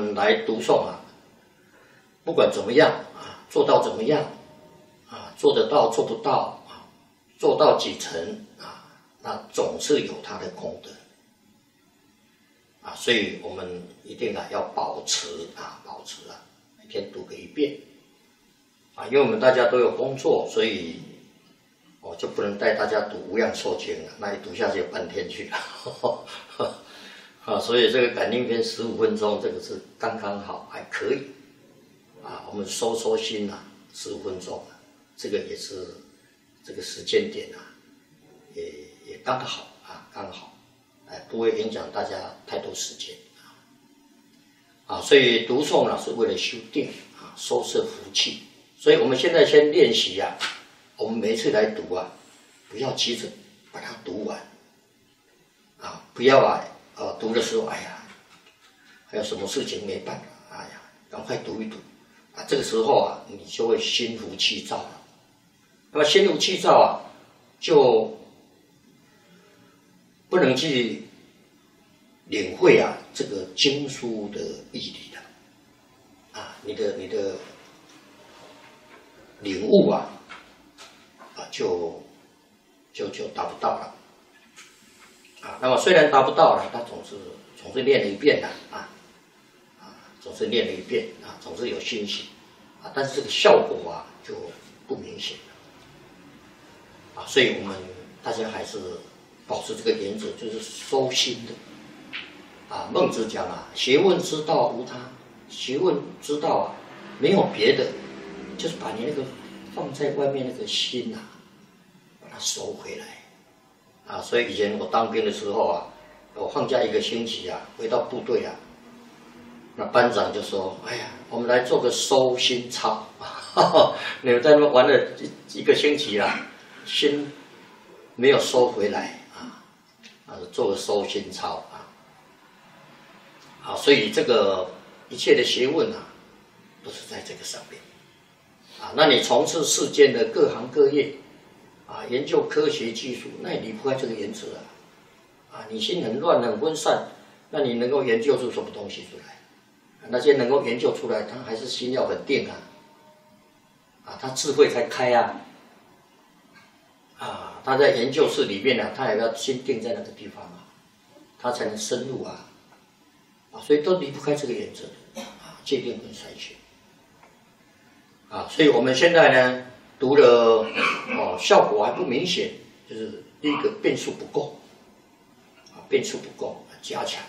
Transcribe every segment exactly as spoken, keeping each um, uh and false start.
们来读诵啊，不管怎么样啊，做到怎么样啊，做得到做不到啊，做到几成啊，那总是有它的功德啊，所以我们一定啊要保持啊，保持啊，每天读个一遍啊，因为我们大家都有工作，所以我就不能带大家读《无量寿经》了，那一读下去半天去了。啊，所以这个感应篇十五分钟，这个是刚刚好，还可以。啊，我们收收心啊，十五分钟啊，这个也是这个时间点啊，也也刚好啊，刚好，哎，不会影响大家太多时间啊。啊，所以读诵呢是为了修定啊，收摄福气。所以我们现在先练习啊，我们每一次来读啊，不要急着把它读完啊，不要啊。呃，读的时候，哎呀，还有什么事情没办法，哎呀，赶快读一读，啊，这个时候啊，你就会心浮气躁了。那么心浮气躁啊，就不能去领会啊这个经书的义理了，啊，你的你的领悟啊，啊，就就就达不到了。啊，那么虽然达不到了，他总是总是练了一遍的啊，啊，总是练了一遍啊，总是有欣喜啊，但是这个效果啊就不明显了啊，所以我们大家还是保持这个原则，就是收心的啊。孟子讲啊，学问之道无他，学问之道啊没有别的，就是把你那个放在外面那个心啊，把它收回来。啊，所以以前我当兵的时候啊，我放假一个星期啊，回到部队啊，那班长就说：“哎呀，我们来做个收心操，你们在那玩了一一个星期啦，心没有收回来啊，啊，做个收心操啊，啊，所以这个一切的学问啊，都是在这个上面啊。那你从事世间的各行各业。”啊，研究科学技术，那也离不开这个原则啊！啊，你心很乱、很分散，那你能够研究出什么东西出来？啊、那些能够研究出来，他还是心要很定啊！啊，他智慧才开啊！啊，他在研究室里面呢、啊，他也要心定在那个地方啊，他才能深入啊！啊，所以都离不开这个原则的啊，戒定跟善学啊，所以我们现在呢。读了哦，效果还不明显，就是第一个变数不够，啊，变数不够，加强。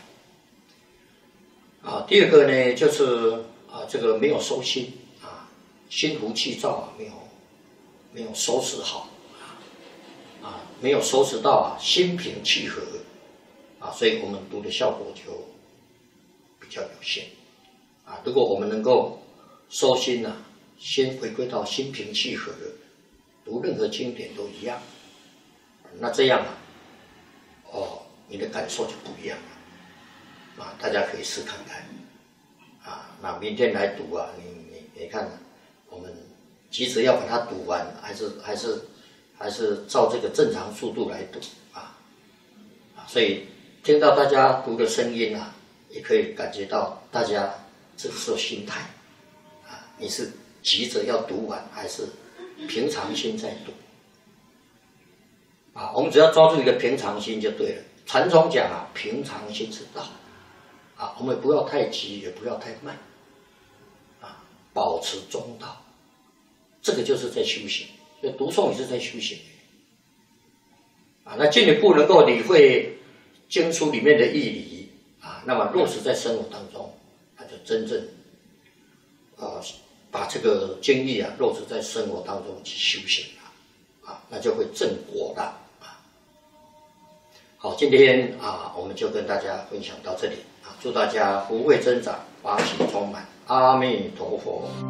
啊，第二个呢，就是啊，这个没有收心啊，心浮气躁啊，没有没有收拾好啊，啊，没有收拾到啊，心平气和啊，所以我们读的效果就比较有限啊。如果我们能够收心啊。先回归到心平气和的，读任何经典都一样，那这样啊，哦，你的感受就不一样了，啊，大家可以试看看，啊，那明天来读啊，你你你看、啊，我们急着要把它读完，还是还是还是照这个正常速度来读啊，啊，所以听到大家读的声音啊，也可以感觉到大家这个时候心态，啊，你是。急着要读完，还是平常心在读啊？我们只要抓住一个平常心就对了。禅宗讲啊，平常心是道啊，我们不要太急，也不要太慢啊，保持中道，这个就是在修行。所以读诵也是在修行啊。那进一步能够理会经书里面的义理啊，那么落实在生活当中，那就真正呃。把这个经义啊落实在生活当中去修行了，啊，那就会正果了啊。好，今天啊，我们就跟大家分享到这里啊，祝大家福慧增长，法喜充满，阿弥陀佛。